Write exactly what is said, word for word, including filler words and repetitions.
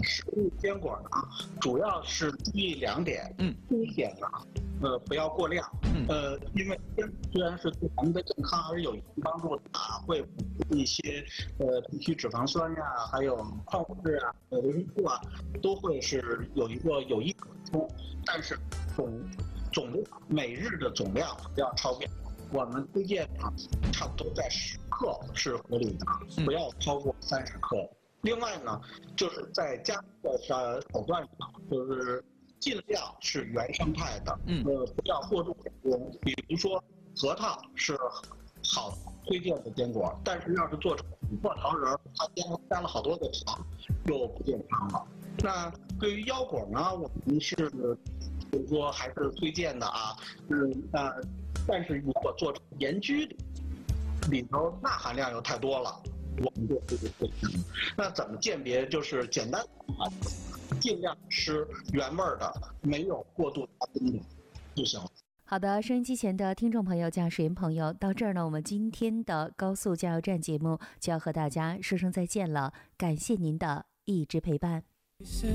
食物坚果呢，主要是注意两点。 嗯， 第一点呢，呃，不要过量。 嗯， 呃，因为坚果虽然是对咱们的健康还是有一定帮助的啊，会补充一些呃必需脂肪酸呀，还有矿物质啊、呃维生素啊，都会是有一个有益可充。但是总总量每日的总量不要超标。我们推荐啊，差不多在十克是合理的，不要超过三十克。另外呢，就是在加的手手段上，就是尽量是原生态的， 嗯， 呃，不要过度加工。比如说核桃是好推荐的坚果，但是要是做成琥珀桃仁，它加加了好多的糖，就不健康了。那对于腰果呢，我们是就是说还是推荐的啊，嗯呃。但是如果做成盐焗里头钠含量又太多了，我们就不不行。那怎么鉴别？就是简单啊，尽量吃原味的，没有过度加工的就行了。 好的，收音机前的听众朋友、驾驶员朋友，到这儿呢，我们今天的高速加油站节目就要和大家说声再见了。感谢您的一直陪伴。 You said